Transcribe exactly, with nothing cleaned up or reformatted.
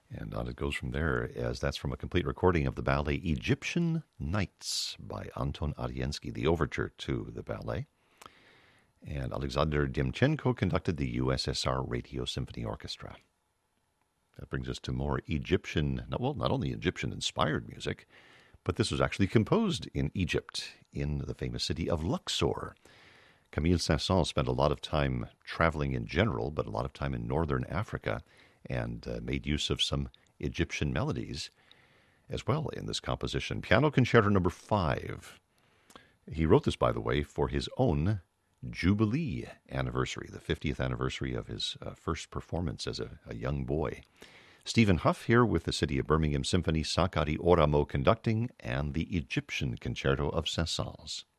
And on it goes from there, as that's from a complete recording of the ballet Egyptian Nights by Anton Ariensky, the overture to the ballet. And Alexander Demchenko conducted the U S S R Radio Symphony Orchestra. That brings us to more Egyptian, well, not only Egyptian-inspired music, but this was actually composed in Egypt, in the famous city of Luxor. Camille Saint-Saëns spent a lot of time traveling in general, but a lot of time in northern Africa, and uh, made use of some Egyptian melodies as well in this composition. Piano Concerto number five. He wrote this, by the way, for his own Jubilee anniversary, the fiftieth anniversary of his uh, first performance as a, a young boy. Stephen Huff here with the City of Birmingham Symphony, Sakari Oramo conducting, and the Egyptian Concerto of Saint-Saëns.